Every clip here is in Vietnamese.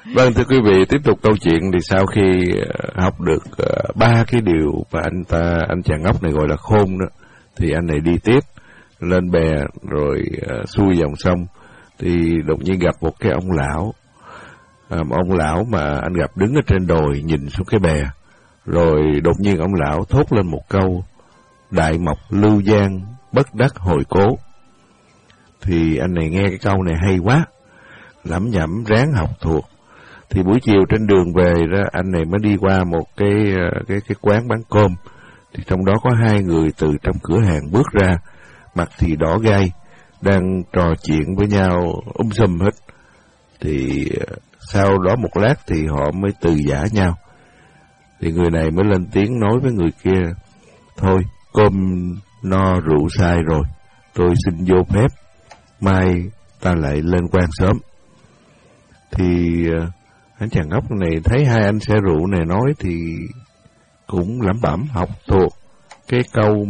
Vâng, thưa quý vị, tiếp tục câu chuyện thì sau khi học được ba cái điều mà anh chàng ngốc này gọi là khôn đó, thì anh này đi tiếp lên bè rồi xuôi dòng sông, thì đột nhiên gặp một cái ông lão. Ông lão mà anh gặp đứng ở trên đồi nhìn xuống cái bè, rồi đột nhiên ông lão thốt lên một câu: đại mộc lưu giang, bất đắc hồi cố. Thì anh này nghe cái câu này hay quá, lẩm nhẩm ráng học thuộc. Thì buổi chiều trên đường về đó, anh này mới đi qua một cái quán bán cơm. Thì trong đó có hai người từ trong cửa hàng bước ra, mặt thì đỏ gai, đang trò chuyện với nhau sùm hết. Thì sau đó một lát thì họ mới từ giã nhau. Thì người này mới lên tiếng nói với người kia: thôi, cơm no rượu say rồi, tôi xin vô phép, mai ta lại lên quan sớm. Thì anh chàng ngốc này thấy hai anh xe rượu này nói thì cũng lẩm bẩm học thuộc cái câu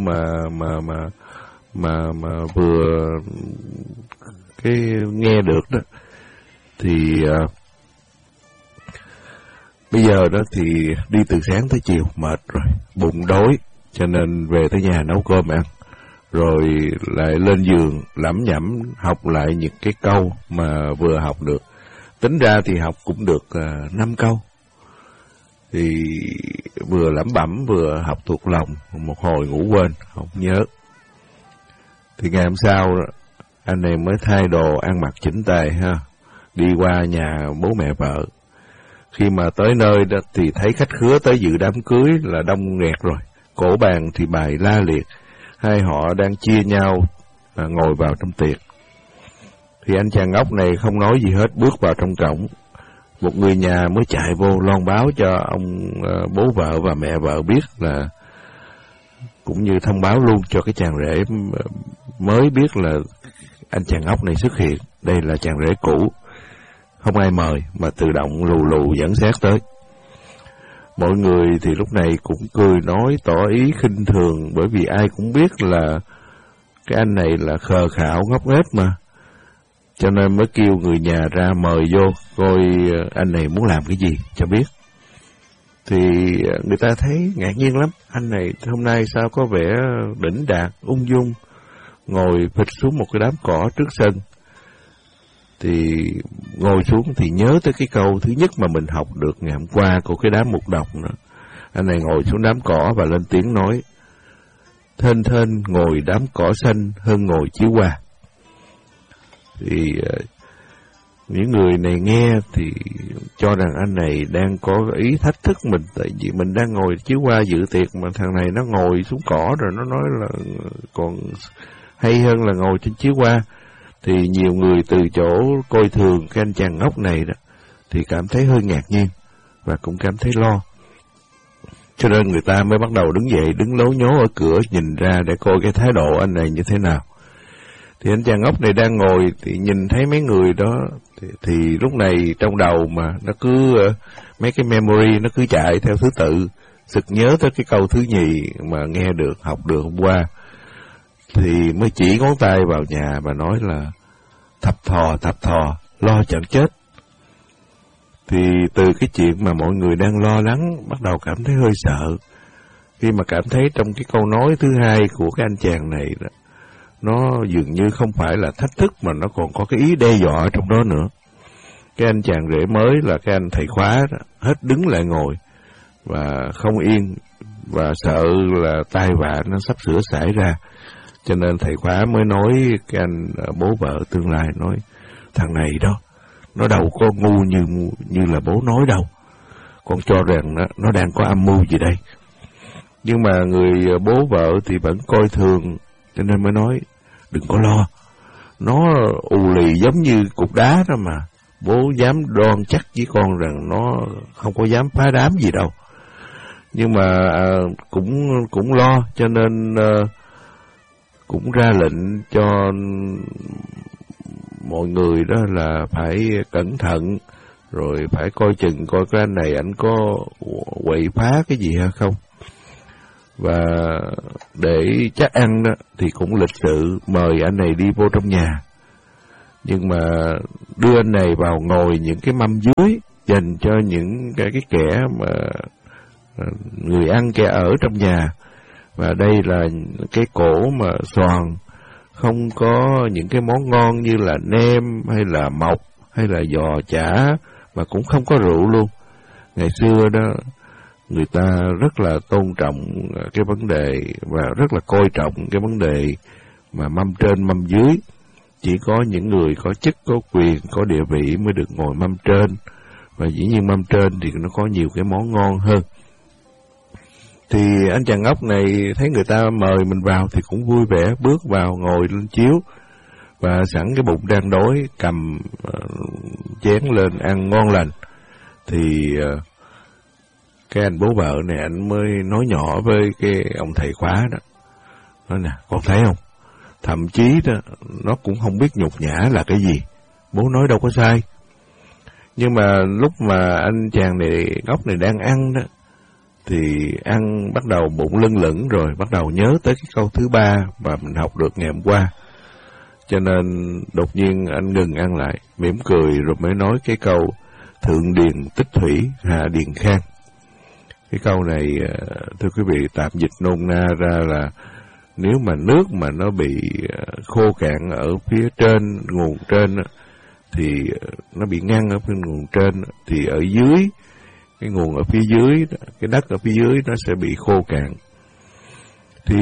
mà vừa cái nghe được đó. Thì bây giờ đó thì đi từ sáng tới chiều mệt rồi, bụng đói, cho nên về tới nhà nấu cơm ăn, rồi lại lên giường lẩm nhẩm học lại những cái câu mà vừa học được. Tính ra thì học cũng được 5 câu. Thì vừa lẩm bẩm vừa học thuộc lòng, một hồi ngủ quên, không nhớ. Thì ngày hôm sau anh này mới thay đồ ăn mặc chỉnh tề ha, đi qua nhà bố mẹ vợ. Khi mà tới nơi đó thì thấy khách khứa tới dự đám cưới là đông nghẹt rồi, cổ bàn thì bày la liệt, hai họ đang chia nhau ngồi vào trong tiệc. Thì anh chàng ngốc này không nói gì hết, bước vào trong cổng. Một người nhà mới chạy vô loan báo cho ông bố vợ và mẹ vợ biết, là cũng như thông báo luôn cho cái chàng rể mới biết là anh chàng ngốc này xuất hiện. Đây là chàng rể cũ, không ai mời mà tự động lù lù dẫn xét tới. Mọi người thì lúc này cũng cười nói tỏ ý khinh thường, bởi vì ai cũng biết là cái anh này là khờ khạo ngốc nghếch mà. Cho nên mới kêu người nhà ra mời vô, coi anh này muốn làm cái gì cho biết. Thì người ta thấy ngạc nhiên lắm, anh này hôm nay sao có vẻ đỉnh đạt, ung dung, ngồi phịch xuống một cái đám cỏ trước sân. Thì ngồi xuống thì nhớ tới cái câu thứ nhất mà mình học được ngày hôm qua của cái đám mục độc nữa. Anh này ngồi xuống đám cỏ và lên tiếng nói: thênh thênh ngồi đám cỏ xanh hơn ngồi chiếu hoa. Thì những người này nghe thì cho rằng anh này đang có ý thách thức mình, tại vì mình đang ngồi chiếu hoa dự tiệc mà thằng này nó ngồi xuống cỏ rồi nó nói là còn hay hơn là ngồi trên chiếu hoa. Thì nhiều người từ chỗ coi thường cái anh chàng ngốc này đó thì cảm thấy hơi ngạc nhiên và cũng cảm thấy lo. Cho nên người ta mới bắt đầu đứng dậy, đứng lố nhố ở cửa nhìn ra để coi cái thái độ anh này như thế nào. Thì anh chàng ngốc này đang ngồi thì nhìn thấy mấy người đó thì lúc này trong đầu mà nó cứ mấy cái memory nó cứ chạy theo thứ tự, sực nhớ tới cái câu thứ nhì mà nghe được, học được hôm qua. Thì mới chỉ ngón tay vào nhà và nói là thập thò, lo chẳng chết. Thì từ cái chuyện mà mọi người đang lo lắng bắt đầu cảm thấy hơi sợ, khi mà cảm thấy trong cái câu nói thứ hai của cái anh chàng này đó, nó dường như không phải là thách thức mà nó còn có cái ý đe dọa trong đó nữa. Cái anh chàng rể mới là cái anh thầy khóa đó, hết đứng lại ngồi và không yên, và sợ là tai vạ nó sắp sửa xảy ra. Cho nên thầy khóa mới nói cái anh bố vợ tương lai, nói thằng này đó, nó đâu có ngu như là bố nói đâu, con cho rằng nó đang có âm mưu gì đây. Nhưng mà người bố vợ thì vẫn coi thường, cho nên mới nói đừng có lo, nó ù lì giống như cục đá đó mà, bố dám đoan chắc với con rằng nó không có dám phá đám gì đâu. Nhưng mà cũng lo, cho nên cũng ra lệnh cho mọi người đó là phải cẩn thận, rồi phải coi chừng coi cái anh này anh có quậy phá cái gì hay không. Và để chắc ăn đó thì cũng lịch sự mời anh này đi vô trong nhà. Nhưng mà đưa anh này vào ngồi những cái mâm dưới dành cho những cái kẻ mà người ăn kẻ ở trong nhà. Và đây là cái cổ mà xoàn, không có những cái món ngon như là nem hay là mọc hay là giò chả, mà cũng không có rượu luôn. Ngày xưa đó, người ta rất là tôn trọng cái vấn đề và rất là coi trọng cái vấn đề mà mâm trên mâm dưới. Chỉ có những người có chức, có quyền, có địa vị mới được ngồi mâm trên. Và dĩ nhiên mâm trên thì nó có nhiều cái món ngon hơn. Thì anh chàng ngốc này thấy người ta mời mình vào thì cũng vui vẻ bước vào ngồi lên chiếu. Và sẵn cái bụng đang đói, cầm chén lên ăn ngon lành. Thì cái anh bố vợ này anh mới nói nhỏ với cái ông thầy khóa đó. Nói nè, con thấy không? Thậm chí đó, nó cũng không biết nhục nhã là cái gì. Bố nói đâu có sai. Nhưng mà lúc mà anh chàng này ngốc này đang ăn đó, thì ăn bắt đầu bụng lưng lửng rồi, bắt đầu nhớ tới cái câu thứ 3 mà mình học được ngày hôm qua. Cho nên đột nhiên anh ngừng ăn lại, mỉm cười rồi mới nói cái câu thượng điền tích thủy, hạ điền khang. Cái câu này, thưa quý vị, tạm dịch nôm na ra là nếu mà nước mà nó bị khô cạn ở phía trên, nguồn trên, thì nó bị ngăn ở phía nguồn trên, thì ở dưới, cái nguồn ở phía dưới, cái đất ở phía dưới nó sẽ bị khô cạn. Thì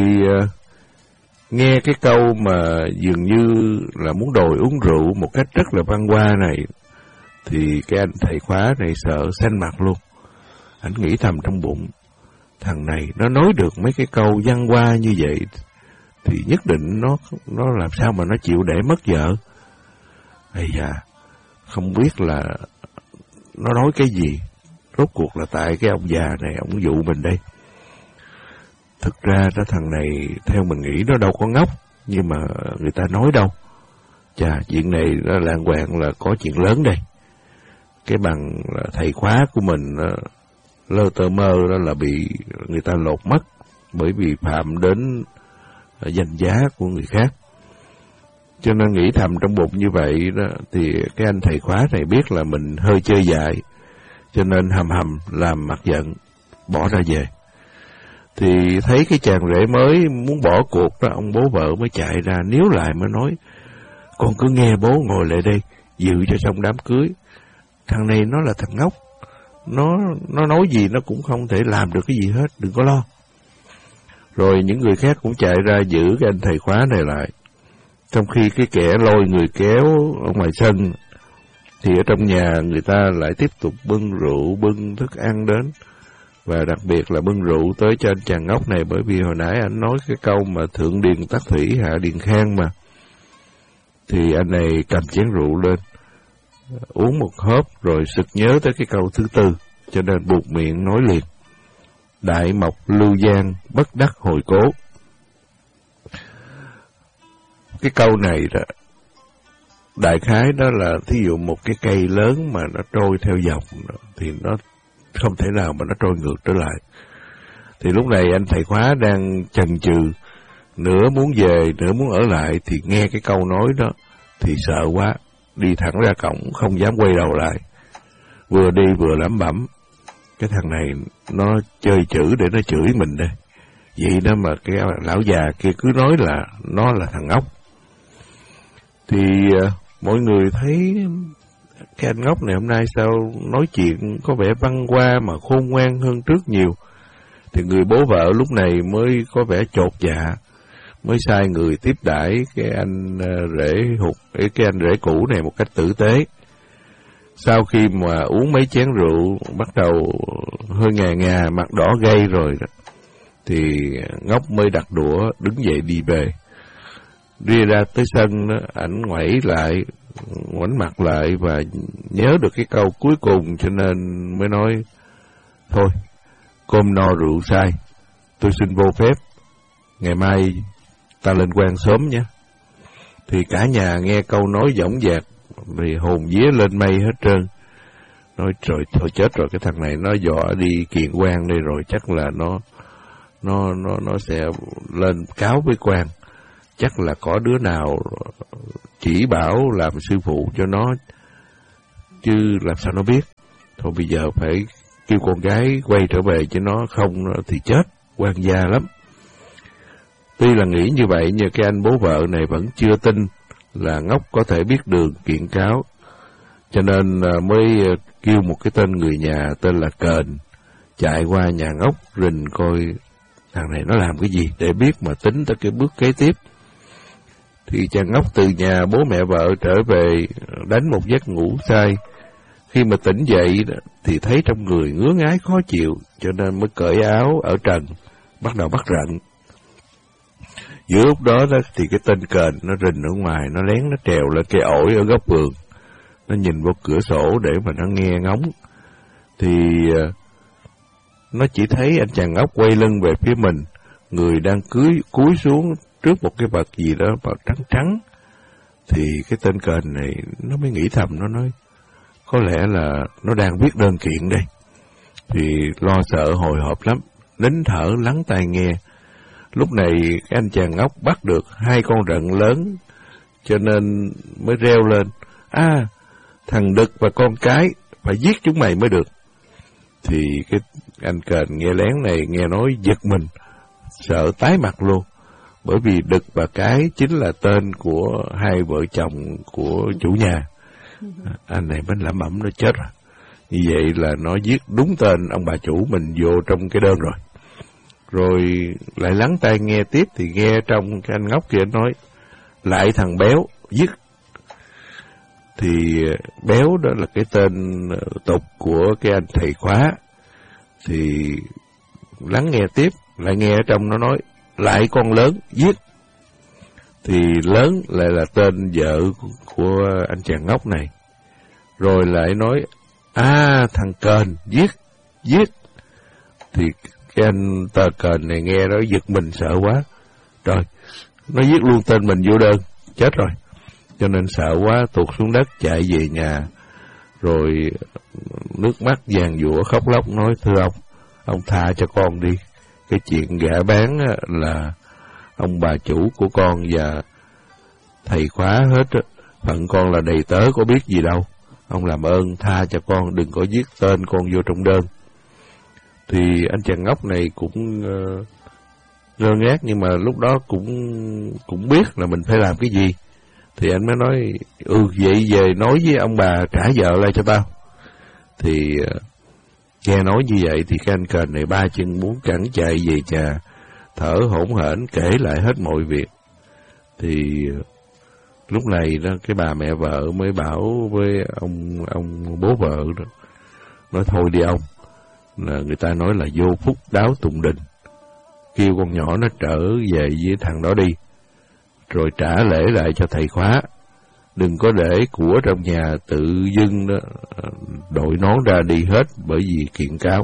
nghe cái câu mà dường như là muốn đòi uống rượu một cách rất là văn hoa này, thì cái anh thầy khóa này sợ xanh mặt luôn. Anh nghĩ thầm trong bụng, thằng này nó nói được mấy cái câu văn hoa như vậy thì nhất định nó làm sao mà nó chịu để mất vợ. Ây da, không biết là nó nói cái gì. Rốt cuộc là tại cái ông già này ông dụ mình đây. Thực ra đó, thằng này theo mình nghĩ nó đâu có ngốc, nhưng mà người ta nói đâu. Chà, chuyện này nó lạng quạng là có chuyện lớn đây. Cái bằng thầy khóa của mình lơ tơ mơ đó là bị người ta lột mất bởi vì phạm đến danh giá của người khác. Cho nên nghĩ thầm trong bụng như vậy đó, thì cái anh thầy khóa này biết là mình hơi chơi dại, cho nên hầm làm mặt giận, bỏ ra về. Thì thấy cái chàng rể mới muốn bỏ cuộc đó, ông bố vợ mới chạy ra níu lại mới nói, con cứ nghe bố ngồi lại đây, dự cho xong đám cưới. Thằng này nó là thằng ngốc, nó nói gì nó cũng không thể làm được cái gì hết, đừng có lo. Rồi những người khác cũng chạy ra giữ cái anh thầy khóa này lại. Trong khi cái kẻ lôi người kéo ở ngoài sân, thì ở trong nhà người ta lại tiếp tục bưng rượu, bưng thức ăn đến. Và đặc biệt là bưng rượu tới cho anh chàng ngốc này, bởi vì hồi nãy anh nói cái câu mà thượng điền tắc thủy, hạ điền khang mà. Thì anh này cầm chén rượu lên, uống một hớp rồi sực nhớ tới cái câu thứ 4, cho nên buột miệng nói liền. Đại mộc lưu giang, bất đắc hồi cố. Cái câu này đó, đại khái đó là thí dụ một cái cây lớn mà nó trôi theo dòng thì nó không thể nào mà nó trôi ngược trở lại. Thì lúc này anh thầy khóa đang chần chừ, nửa muốn về, nửa muốn ở lại, thì nghe cái câu nói đó thì sợ quá, đi thẳng ra cổng không dám quay đầu lại. Vừa đi vừa lẩm bẩm, cái thằng này nó chơi chữ để nó chửi mình đây. Vậy đó mà cái lão già kia cứ nói là nó là thằng ngốc. Thì mọi người thấy cái anh ngốc này hôm nay sao nói chuyện có vẻ văn hoa mà khôn ngoan hơn trước nhiều. Thì người bố vợ lúc này mới có vẻ chột dạ, mới sai người tiếp đãi cái anh rể cũ này một cách tử tế. Sau khi mà uống mấy chén rượu, bắt đầu hơi ngà mặt đỏ gay rồi đó, thì ngốc mới đặt đũa đứng dậy đi về. Đi ra tới sân đó, ảnh ngoảnh mặt lại và nhớ được cái câu cuối cùng, cho nên mới nói, thôi, cơm no rượu say, tôi xin vô phép, ngày mai ta lên quan sớm nhé. Thì cả nhà nghe câu nói dõng dạc, thì hồn vía lên mây hết trơn. Nói trời, thôi chết rồi, cái thằng này nó dọa đi kiện quan đây rồi, chắc là nó sẽ lên cáo với quan. Chắc là có đứa nào chỉ bảo làm sư phụ cho nó, chứ làm sao nó biết. thôi bây giờ phải kêu con gái quay trở về, chứ nó không thì chết, quan gia lắm. Tuy là nghĩ như vậy, nhưng cái anh bố vợ này vẫn chưa tin là Ngốc có thể biết đường kiện cáo, cho nên mới kêu một cái tên người nhà tên là Kền chạy qua nhà Ngốc rình coi thằng này nó làm cái gì để biết mà tính tới cái bước kế tiếp. Thì chàng Ngốc từ nhà bố mẹ vợ trở về đánh một giấc ngủ say. Khi mà tỉnh dậy thì thấy trong người ngứa ngáy khó chịu, cho nên mới cởi áo ở trần, bắt đầu bắt rận. Giữa lúc đó thì cái tên Kền nó rình ở ngoài, nó lén nó trèo lên cây ổi ở góc vườn, nó nhìn vào cửa sổ để mà nó nghe ngóng. Thì nó chỉ thấy anh chàng Ngốc quay lưng về phía mình, người đang cúi xuống trước một cái vật gì đó màu trắng trắng. Thì cái tên Kền này nó mới nghĩ thầm, nó nói có lẽ là nó đang viết đơn kiện đây. Thì lo sợ hồi hộp lắm, nín thở lắng tai nghe. Lúc này cái anh chàng Ngốc bắt được 2 con rận lớn, cho nên mới reo lên: thằng Đực và con cái, phải giết chúng mày mới được. Thì cái anh Kền nghe lén này nghe nói giật mình, sợ tái mặt luôn, bởi vì Đực và cái chính là tên của 2 vợ chồng của chủ nhà. Anh này mới lẩm bẩm nó chết rồi. Như vậy là nó viết đúng tên ông bà chủ mình vô trong cái đơn rồi. Rồi lại lắng tai nghe tiếp thì nghe trong cái anh Ngốc kia nói: lại thằng Béo giết. Thì Béo đó là cái tên tục của cái anh thầy khóa. Thì lắng nghe tiếp, lại nghe ở trong nó nói: lại con Lớn giết. Thì Lớn lại là tên vợ của anh chàng Ngốc này. Rồi lại nói: thằng Kền giết. Thì cái anh tờ Kền này nghe đó giật mình sợ quá. Trời, nó viết luôn tên mình vô đơn, chết rồi. Cho nên sợ quá tụt xuống đất chạy về nhà. Rồi nước mắt giàn giụa khóc lóc nói: thưa ông tha cho con đi. Cái chuyện gả bán là ông bà chủ của con và thầy khóa hết, phận con là đầy tớ có biết gì đâu. Ông làm ơn tha cho con, đừng có viết tên con vô trong đơn. Thì anh chàng Ngốc này cũng ngơ ngác, nhưng mà lúc đó cũng biết là mình phải làm cái gì. Thì anh mới nói: vậy về nói với ông bà trả vợ lại cho tao. Thì nghe nói như vậy thì cái anh Kền này 3 chân 4 cẳng chạy về nhà, thở hổn hển kể lại hết mọi việc. Thì lúc này đó cái bà mẹ vợ mới bảo với ông bố vợ đó, nói: thôi đi ông, là người ta nói là vô phúc đáo tùng đình, kêu con nhỏ nó trở về với thằng đó đi, rồi trả lễ lại cho thầy khóa. Đừng có để của trong nhà tự dưng đó đội nón ra đi hết bởi vì kiện cáo.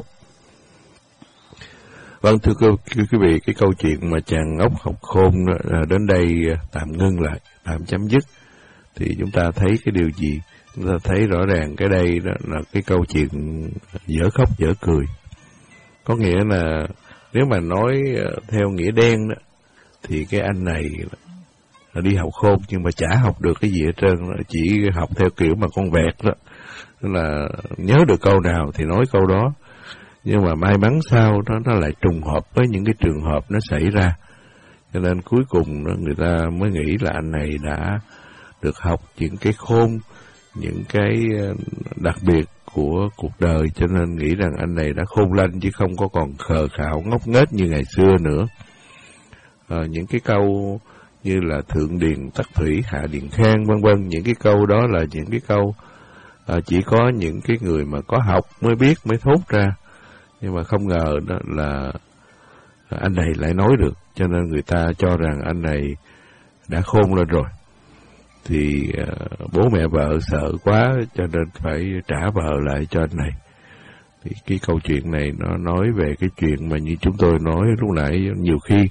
Vâng, thưa quý vị, cái câu chuyện mà chàng Ngốc học khôn đó, đến đây tạm ngưng lại, tạm chấm dứt. Thì chúng ta thấy cái điều gì? Chúng ta thấy rõ ràng cái đây đó là cái câu chuyện dở khóc dở cười. Có nghĩa là nếu mà nói theo nghĩa đen đó, thì cái anh này là đi học khôn nhưng mà chả học được cái gì hết trơn, chỉ học theo kiểu mà con vẹt đó. Tức là nhớ được câu nào thì nói câu đó. Nhưng mà may mắn sao nó lại trùng hợp với những cái trường hợp nó xảy ra. Cho nên cuối cùng đó, người ta mới nghĩ là anh này đã được học những cái khôn, những cái đặc biệt của cuộc đời, cho nên nghĩ rằng anh này đã khôn lanh chứ không có còn khờ khạo ngốc nghếch như ngày xưa nữa. Những cái câu như là thượng điền tắc thủy, hạ điền khang vân vân, những cái câu đó là những cái câu chỉ có những cái người mà có học mới biết, mới thốt ra. Nhưng mà không ngờ đó là anh này lại nói được, cho nên người ta cho rằng anh này đã khôn lên rồi. Thì bố mẹ vợ sợ quá cho nên phải trả vợ lại cho anh này. Thì cái câu chuyện này nó nói về cái chuyện mà như chúng tôi nói lúc nãy, nhiều khi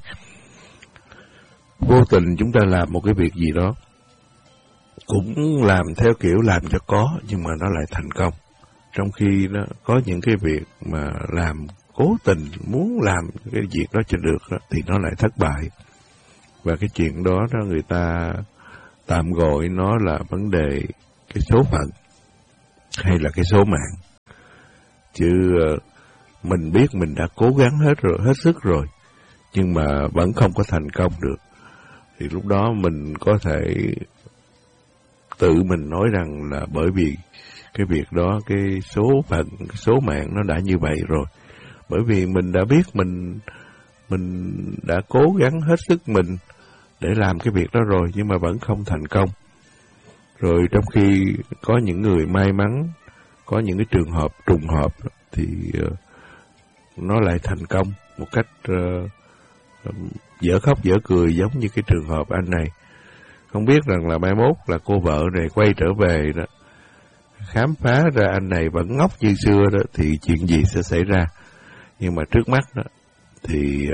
vô tình chúng ta làm một cái việc gì đó, cũng làm theo kiểu làm cho có, nhưng mà nó lại thành công. Trong khi nó có những cái việc mà làm cố tình muốn làm cái việc đó cho được đó, thì nó lại thất bại. Và cái chuyện đó người ta tạm gọi nó là vấn đề cái số phận hay là cái số mạng. chứ mình biết mình đã cố gắng hết sức rồi, nhưng mà vẫn không có thành công được, thì lúc đó mình có thể tự mình nói rằng là bởi vì cái việc đó, cái số mạng nó đã như vậy rồi. Bởi vì mình đã biết mình đã cố gắng hết sức mình để làm cái việc đó rồi, nhưng mà vẫn không thành công. Rồi trong khi có những người may mắn, có những cái trường hợp trùng hợp thì nó lại thành công một cách dở khóc dở cười, giống như cái trường hợp anh này. Không biết rằng là mai mốt là cô vợ này quay trở về đó, khám phá ra anh này vẫn ngốc như xưa đó, thì chuyện gì sẽ xảy ra. Nhưng mà trước mắt đó thì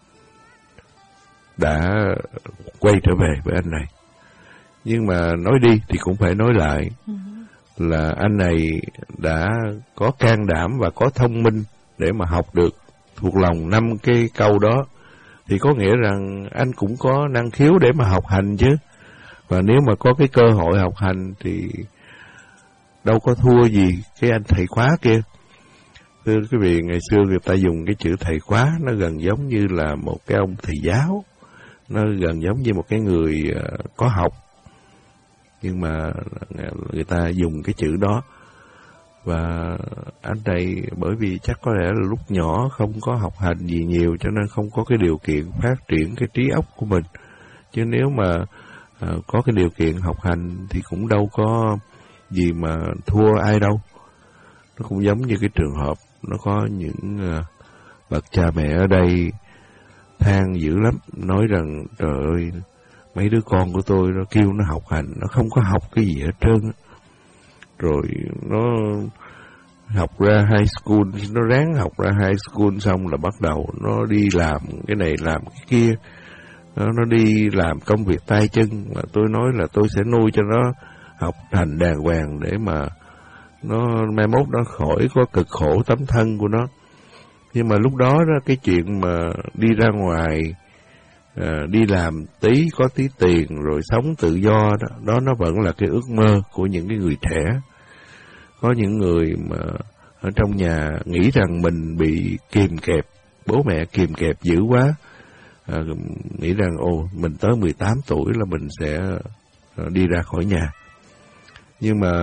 đã quay trở về với anh này. Nhưng mà nói đi thì cũng phải nói lại là anh này đã có can đảm và có thông minh để mà học được thuộc lòng 5 cái câu đó, thì có nghĩa rằng anh cũng có năng khiếu để mà học hành chứ. Và nếu mà có cái cơ hội học hành thì đâu có thua gì cái anh thầy khóa kia. Thưa quý vị, ngày xưa người ta dùng cái chữ thầy khóa, nó gần giống như là một cái ông thầy giáo, nó gần giống như một cái người có học, nhưng mà người ta dùng cái chữ đó. Và anh này bởi vì chắc có lẽ là lúc nhỏ không có học hành gì nhiều, cho nên không có cái điều kiện phát triển cái trí óc của mình. Chứ nếu mà có cái điều kiện học hành thì cũng đâu có gì mà thua ai đâu. Nó cũng giống như cái trường hợp, nó có những bậc cha mẹ ở đây than dữ lắm, nói rằng trời ơi, mấy đứa con của tôi nó kêu nó học hành, nó không có học cái gì hết trơn. Rồi nó học ra high school, nó ráng học ra high school xong là bắt đầu nó đi làm cái này làm cái kia, nó đi làm công việc tay chân. Mà tôi nói là tôi sẽ nuôi cho nó học hành đàng hoàng để mà nó mai mốt nó khỏi có cực khổ tấm thân của nó. Nhưng mà lúc đó cái chuyện mà đi ra ngoài đi làm tí có tí tiền rồi sống tự do đó nó vẫn là cái ước mơ của những cái người trẻ. Có những người mà ở trong nhà nghĩ rằng mình bị kìm kẹp, bố mẹ kìm kẹp dữ quá, nghĩ rằng mình tới 18 tuổi là mình sẽ đi ra khỏi nhà. Nhưng mà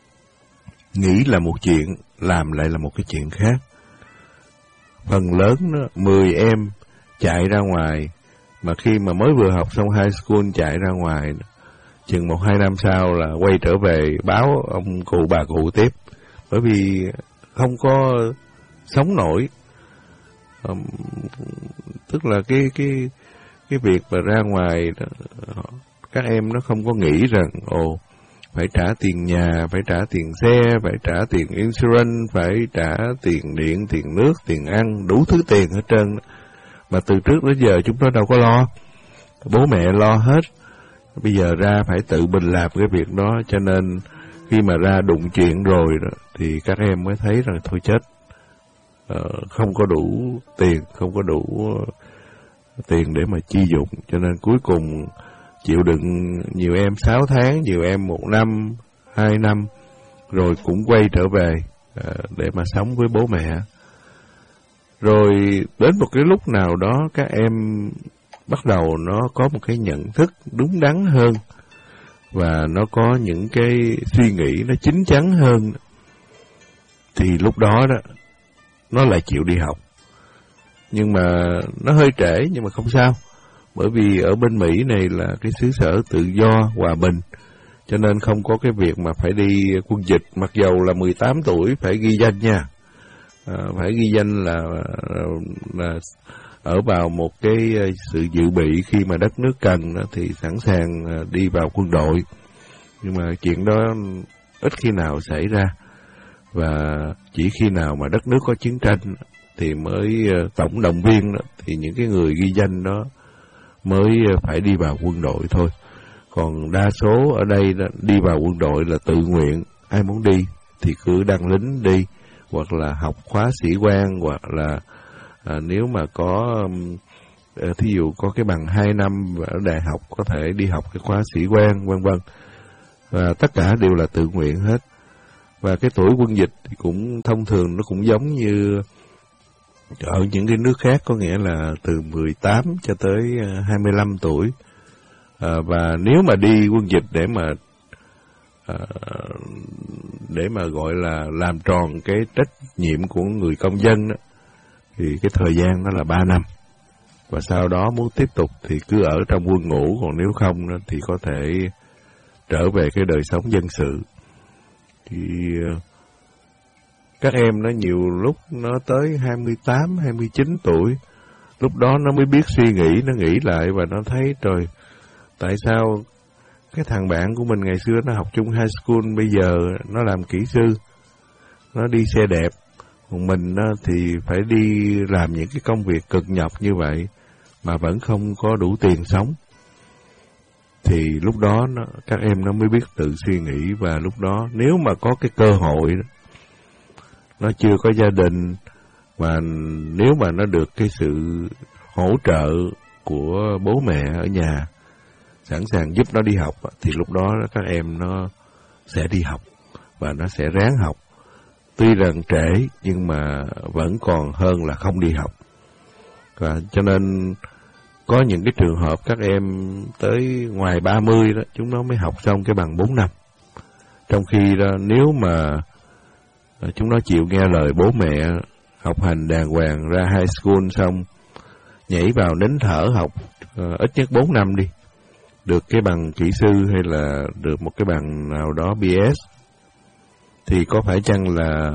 nghĩ là một chuyện, làm lại là một cái chuyện khác. Phần lớn đó, 10 em chạy ra ngoài, mà khi mà mới vừa học xong high school chạy ra ngoài, chừng 1-2 năm sau là quay trở về báo ông cụ bà cụ tiếp, bởi vì không có sống nổi. Tức là cái việc mà ra ngoài đó, các em nó không có nghĩ rằng phải trả tiền nhà, phải trả tiền xe, phải trả tiền insurance, phải trả tiền điện, tiền nước, tiền ăn, đủ thứ tiền hết trơn. Mà từ trước đến giờ chúng nó đâu có lo, bố mẹ lo hết. Bây giờ ra phải tự mình làm cái việc đó, cho nên khi mà ra đụng chuyện rồi đó, thì các em mới thấy rằng thôi chết, không có đủ tiền, không có đủ tiền để mà chi dụng, cho nên cuối cùng chịu đựng. Nhiều em 6 tháng, nhiều em 1 năm, 2 năm, rồi cũng quay trở về để mà sống với bố mẹ. Rồi đến một cái lúc nào đó các em bắt đầu nó có một cái nhận thức đúng đắn hơn, và nó có những cái suy nghĩ nó chín chắn hơn, thì lúc đó nó lại chịu đi học. Nhưng mà nó hơi trễ, nhưng mà không sao, bởi vì ở bên Mỹ này là cái xứ sở tự do, hòa bình, cho nên không có cái việc mà phải đi quân dịch, mặc dầu là 18 tuổi phải ghi danh nha. Phải ghi danh là ở vào một cái sự dự bị, khi mà đất nước cần thì sẵn sàng đi vào quân đội. Nhưng mà chuyện đó ít khi nào xảy ra, và chỉ khi nào mà đất nước có chiến tranh thì mới tổng động viên đó, thì những cái người ghi danh đó mới phải đi vào quân đội thôi. Còn đa số ở đây đi vào quân đội là tự nguyện, ai muốn đi thì cứ đăng lính đi, hoặc là học khóa sĩ quan, hoặc là nếu mà có thí dụ có cái bằng 2 năm ở đại học có thể đi học cái khóa sĩ quan, vân vân. Và tất cả đều là tự nguyện hết. Và cái tuổi quân dịch thì cũng thông thường nó cũng giống như ở những cái nước khác, có nghĩa là từ 18 cho tới 25 tuổi. Và nếu mà đi quân dịch để mà gọi là làm tròn cái trách nhiệm của người công dân đó, thì cái thời gian đó là 3 năm. Và sau đó muốn tiếp tục thì cứ ở trong quân ngũ, còn nếu không đó, thì có thể trở về cái đời sống dân sự. Thì các em nó nhiều lúc nó tới 28, 29 tuổi, lúc đó nó mới biết suy nghĩ, nó nghĩ lại và nó thấy trời, tại sao cái thằng bạn của mình ngày xưa nó học chung high school, bây giờ nó làm kỹ sư, nó đi xe đẹp, còn mình thì phải đi làm những cái công việc cực nhọc như vậy mà vẫn không có đủ tiền sống. Thì lúc đó các em nó mới biết tự suy nghĩ, và lúc đó nếu mà có cái cơ hội đó, nó chưa có gia đình, mà nếu mà nó được cái sự hỗ trợ của bố mẹ ở nhà sẵn sàng giúp nó đi học, thì lúc đó các em nó sẽ đi học và nó sẽ ráng học. Tuy rằng trễ nhưng mà vẫn còn hơn là không đi học. Và cho nên có những cái trường hợp các em tới ngoài 30 đó, chúng nó mới học xong cái bằng 4 năm. Trong khi đó, nếu mà chúng nó chịu nghe lời bố mẹ, học hành đàng hoàng, ra high school xong, nhảy vào nín thở học ít nhất 4 năm đi, được cái bằng kỹ sư hay là được một cái bằng nào đó BS, thì có phải chăng là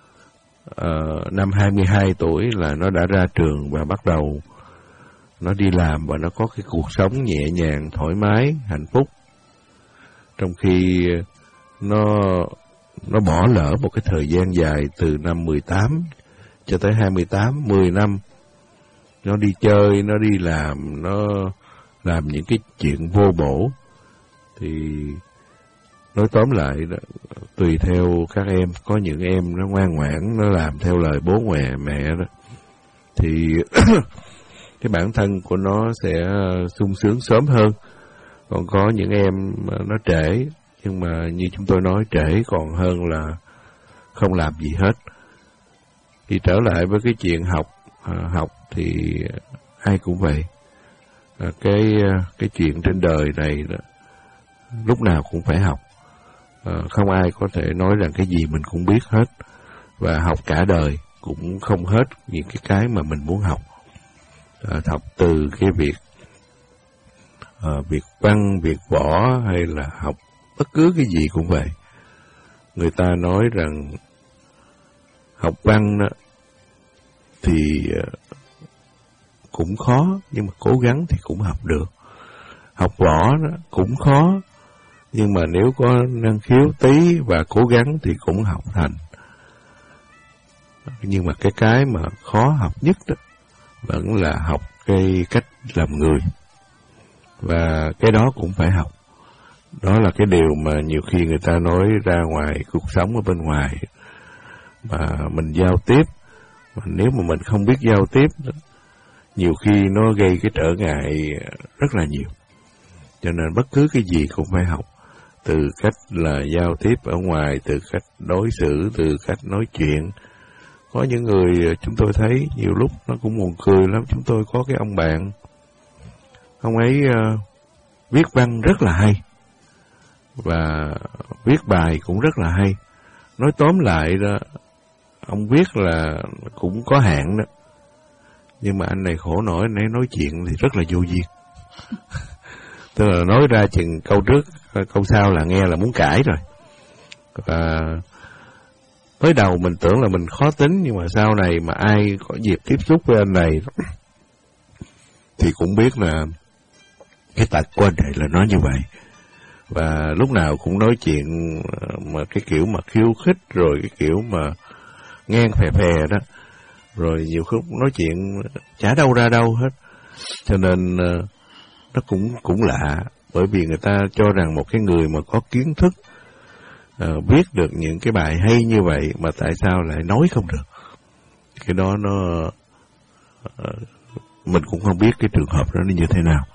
năm 22 tuổi là nó đã ra trường và bắt đầu nó đi làm và nó có cái cuộc sống nhẹ nhàng, thoải mái, hạnh phúc, trong khi nó bỏ lỡ một cái thời gian dài từ năm 18 cho tới 28, 10 năm. Nó đi chơi, nó đi làm, nó làm những cái chuyện vô bổ. Thì nói tóm lại đó, tùy theo các em, có những em nó ngoan ngoãn, nó làm theo lời bố mẹ đó, thì cái bản thân của nó sẽ sung sướng sớm hơn. Còn có những em nó trễ, nhưng mà như chúng tôi nói, trễ còn hơn là không làm gì hết. Thì trở lại với cái chuyện học thì ai cũng vậy. Cái chuyện trên đời này đó, lúc nào cũng phải học. Không ai có thể nói rằng cái gì mình cũng biết hết, và học cả đời cũng không hết những cái mà mình muốn học. Học từ cái việc văn, việc võ, hay là học bất cứ cái gì cũng vậy. Người ta nói rằng học văn đó thì cũng khó, nhưng mà cố gắng thì cũng học được. Học võ đó cũng khó, nhưng mà nếu có năng khiếu tí và cố gắng thì cũng học thành. Nhưng mà cái mà khó học nhất đó vẫn là học cái cách làm người. Và cái đó cũng phải học. Đó là cái điều mà nhiều khi người ta nói ra ngoài cuộc sống ở bên ngoài, mà mình giao tiếp, mà nếu mà mình không biết giao tiếp đó, nhiều khi nó gây cái trở ngại rất là nhiều. Cho nên bất cứ cái gì cũng phải học. Từ cách là giao tiếp ở ngoài, từ cách đối xử, từ cách nói chuyện. Có những người chúng tôi thấy nhiều lúc nó cũng buồn cười lắm. Chúng tôi có cái ông bạn, ông ấy viết văn rất là hay, và viết bài cũng rất là hay. Nói tóm lại đó, ông viết là cũng có hạn đó. Nhưng mà anh này khổ nổi, anh ấy nói chuyện thì rất là vô duyên. Tức là nói ra chừng câu trước, câu sau là nghe là muốn cãi rồi. Và mới đầu mình tưởng là mình khó tính, nhưng mà sau này mà ai có dịp tiếp xúc với anh này thì cũng biết là cái tật của anh này là nói như vậy. Và lúc nào cũng nói chuyện mà cái kiểu mà khiêu khích, rồi cái kiểu mà ngang phè đó. Rồi nhiều lúc nói chuyện chả đâu ra đâu hết. Cho nên nó cũng lạ, bởi vì người ta cho rằng một cái người mà có kiến thức, viết được những cái bài hay như vậy mà tại sao lại nói không được. Cái đó mình cũng không biết cái trường hợp đó nó như thế nào.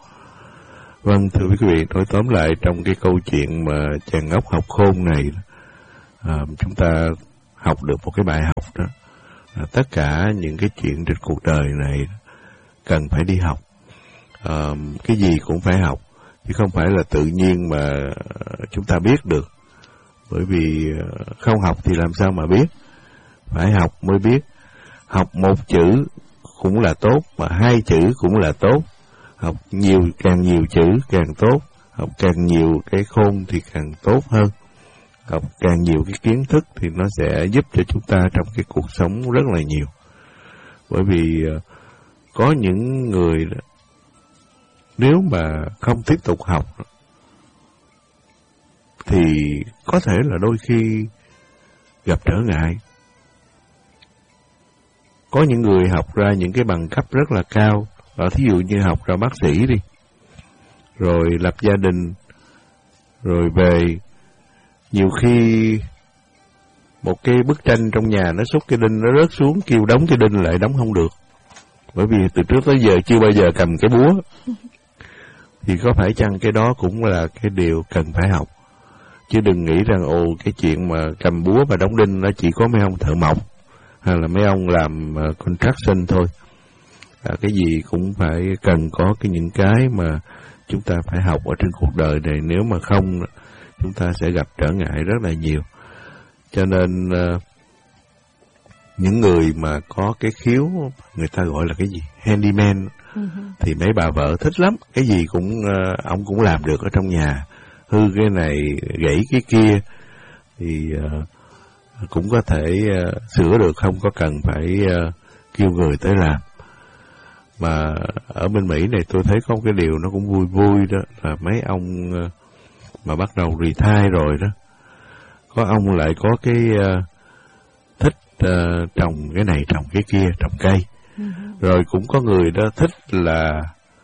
Vâng, thưa quý vị, nói tóm lại trong cái câu chuyện mà chàng ngốc học khôn này, chúng ta học được một cái bài học đó. Tất cả những cái chuyện trên cuộc đời này cần phải đi học. Cái gì cũng phải học, chứ không phải là tự nhiên mà chúng ta biết được. Bởi vì không học thì làm sao mà biết. Phải học mới biết. Học một chữ cũng là tốt, mà hai chữ cũng là tốt. Học càng nhiều chữ càng tốt. Học càng nhiều cái khôn thì càng tốt hơn. Học càng nhiều cái kiến thức thì nó sẽ giúp cho chúng ta trong cái cuộc sống rất là nhiều. Bởi vì có những người nếu mà không tiếp tục học thì có thể là đôi khi gặp trở ngại. Có những người học ra những cái bằng cấp rất là cao, thí dụ như học ra bác sĩ đi, rồi lập gia đình, rồi về, nhiều khi một cái bức tranh trong nhà nó xúc cái đinh, nó rớt xuống, kêu đóng cái đinh lại đóng không được. Bởi vì từ trước tới giờ chưa bao giờ cầm cái búa. Thì có phải chăng cái đó cũng là cái điều cần phải học. Chứ đừng nghĩ rằng cái chuyện mà cầm búa và đóng đinh nó chỉ có mấy ông thợ mộc hay là mấy ông làm construction thôi. Cái gì cũng phải cần có những cái mà chúng ta phải học ở trên cuộc đời này. Nếu mà không, chúng ta sẽ gặp trở ngại rất là nhiều. Cho nên những người mà có cái khiếu, người ta gọi là cái gì? Handyman. Thì mấy bà vợ thích lắm. Cái gì cũng ông cũng làm được ở trong nhà. Hư cái này, gãy cái kia thì cũng có thể sửa được, không có cần phải kêu người tới làm. Mà ở bên Mỹ này tôi thấy có cái điều nó cũng vui vui đó, là mấy ông mà bắt đầu retire rồi đó, có ông lại có cái thích trồng cái này, trồng cái kia, trồng cây. Rồi cũng có người đó thích là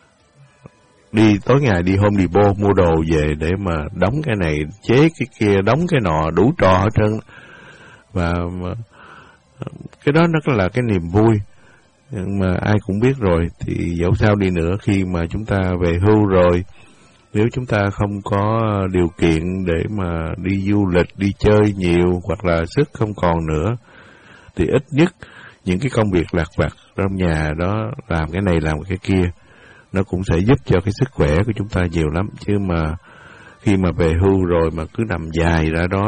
đi tối ngày đi Home Depot mua đồ về để mà đóng cái này, chế cái kia, đóng cái nọ, đủ trò hết trơn. Và cái đó nó là cái niềm vui. Nhưng mà ai cũng biết rồi, thì dẫu sao đi nữa, khi mà chúng ta về hưu rồi, nếu chúng ta không có điều kiện để mà đi du lịch, đi chơi nhiều, hoặc là sức không còn nữa, thì ít nhất những cái công việc lặt vặt trong nhà đó, làm cái này làm cái kia, nó cũng sẽ giúp cho cái sức khỏe của chúng ta nhiều lắm. Chứ mà khi mà về hưu rồi mà cứ nằm dài ra đó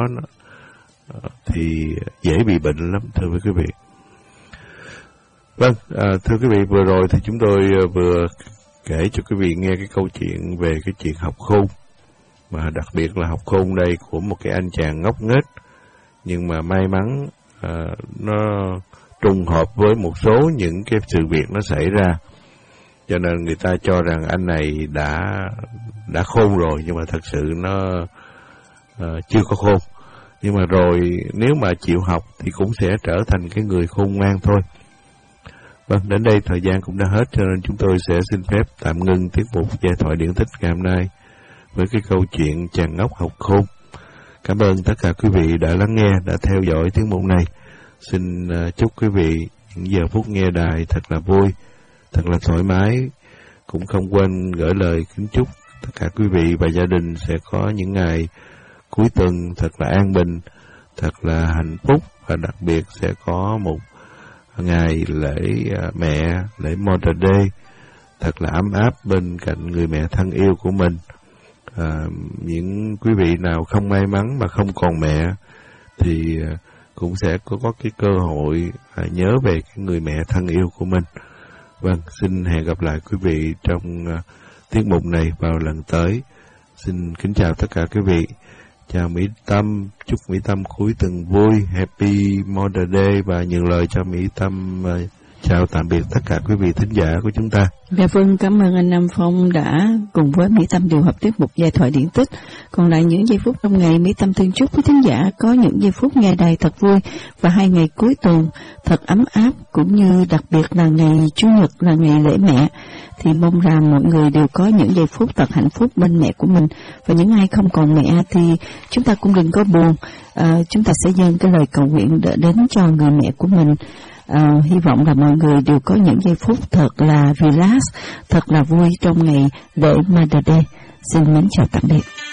thì dễ bị bệnh lắm, thưa quý vị. Vâng, thưa quý vị, vừa rồi thì chúng tôi vừa kể cho quý vị nghe cái câu chuyện về cái chuyện học khôn, mà đặc biệt là học khôn đây của một cái anh chàng ngốc nghếch, nhưng mà may mắn nó trùng hợp với một số những cái sự việc nó xảy ra, cho nên người ta cho rằng anh này đã khôn rồi, nhưng mà thật sự nó chưa có khôn. Nhưng mà rồi nếu mà chịu học thì cũng sẽ trở thành cái người khôn ngoan thôi. Vâng, đến đây thời gian cũng đã hết, cho nên chúng tôi sẽ xin phép tạm ngưng tiết mục Giai thoại điển tích ngày hôm nay với cái câu chuyện chàng ngốc học khôn. Cảm ơn tất cả quý vị đã lắng nghe, đã theo dõi tiết mục này. Xin chúc quý vị những giờ phút nghe đài thật là vui, thật là thoải mái. Cũng không quên gửi lời kính chúc tất cả quý vị và gia đình sẽ có những ngày cuối tuần thật là an bình, thật là hạnh phúc, và đặc biệt sẽ có một ngày lễ mẹ, lễ Mother's Day thật là ấm áp bên cạnh người mẹ thân yêu của mình. Những quý vị nào không may mắn mà không còn mẹ thì cũng sẽ có cái cơ hội nhớ về cái người mẹ thân yêu của mình. Vâng, xin hẹn gặp lại quý vị trong tiết mục này vào lần tới. Xin kính chào tất cả quý vị. Chào Mỹ Tâm, chúc Mỹ Tâm cuối tuần vui, Happy Mother's Day, và nhường lời cho Mỹ Tâm chào tạm biệt tất cả quý vị thính giả của chúng ta. Dạ vâng, cảm ơn anh Nam Phong đã cùng với Mỹ Tâm điều hợp tiết mục Giai thoại điển tích. Còn lại những giây phút trong ngày, Mỹ Tâm thương chúc quý thính giả có những giây phút nghe đài thật vui, và 2 ngày cuối tuần thật ấm áp, cũng như đặc biệt là ngày Chủ nhật là ngày lễ mẹ. Thì mong rằng mọi người đều có những giây phút thật hạnh phúc bên mẹ của mình. Và những ai không còn mẹ thì chúng ta cũng đừng có buồn. Chúng ta sẽ dâng cái lời cầu nguyện đến cho người mẹ của mình. Hy vọng là mọi người đều có những giây phút thật là relax, thật là vui trong ngày lễ Mother's Day. Xin mến chào tạm biệt.